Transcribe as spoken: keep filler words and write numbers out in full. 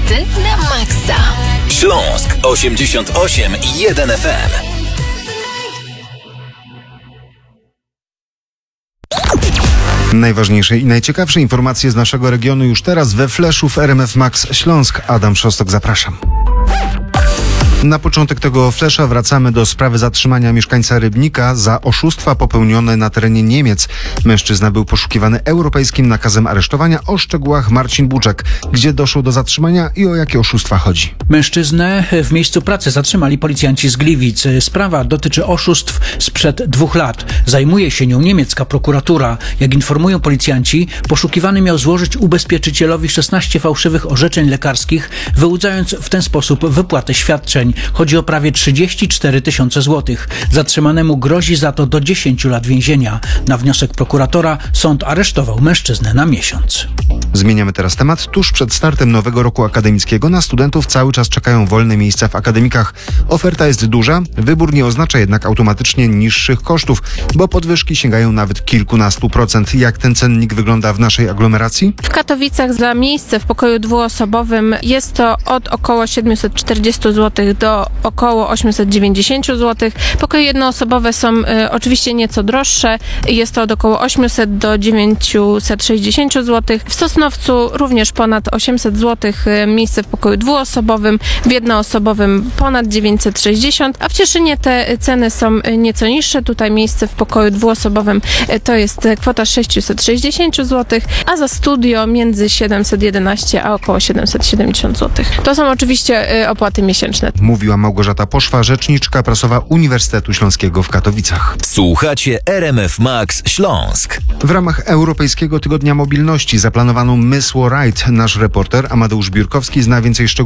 Hity na maksa. Śląsk osiemdziesiąt osiem i jeden F M. Najważniejsze i najciekawsze informacje z naszego regionu już teraz we Fleszu w R M F Max Śląsk. Adam Szostok, zapraszam. Na początek tego flesza wracamy do sprawy zatrzymania mieszkańca Rybnika za oszustwa popełnione na terenie Niemiec. Mężczyzna był poszukiwany europejskim nakazem aresztowania. O szczegółach Marcin Buczek. Gdzie doszło do zatrzymania i o jakie oszustwa chodzi? Mężczyznę w miejscu pracy zatrzymali policjanci z Gliwic. Sprawa dotyczy oszustw sprzed dwóch lat. Zajmuje się nią niemiecka prokuratura. Jak informują policjanci, poszukiwany miał złożyć ubezpieczycielowi szesnaście fałszywych orzeczeń lekarskich, wyłudzając w ten sposób wypłatę świadczeń. Chodzi o prawie trzydzieści cztery tysiące złotych. Zatrzymanemu grozi za to do dziesięciu lat więzienia. Na wniosek prokuratora sąd aresztował mężczyznę na miesiąc. Zmieniamy teraz temat. Tuż przed startem nowego roku akademickiego na studentów cały czas czekają wolne miejsca w akademikach. Oferta jest duża, wybór nie oznacza jednak automatycznie niższych kosztów, bo podwyżki sięgają nawet kilkunastu procent. Jak ten cennik wygląda w naszej aglomeracji? W Katowicach za miejsce w pokoju dwuosobowym jest to od około siedemset czterdzieści złotych do około osiemset dziewięćdziesiąt złotych. Pokoje jednoosobowe są y, oczywiście nieco droższe. Jest to od około osiemset do dziewięćset sześćdziesiąt złotych. W Sosnowcu również ponad osiemset złotych y, miejsce w pokoju dwuosobowym, w jednoosobowym ponad dziewięćset sześćdziesiąt, a w Cieszynie te ceny są y, nieco niższe. Tutaj miejsce w pokoju dwuosobowym y, to jest kwota sześćset sześćdziesiąt złotych, a za studio między siedemset jedenaście a około siedemset siedemdziesiąt złotych. To są oczywiście y, opłaty miesięczne. Mówiła Małgorzata Poszwa, rzeczniczka prasowa Uniwersytetu Śląskiego w Katowicach. Słuchacie R M F Max Śląsk. W ramach Europejskiego Tygodnia Mobilności zaplanowano Mysło Ride. Nasz reporter Amadeusz Biurkowski zna więcej szczegółów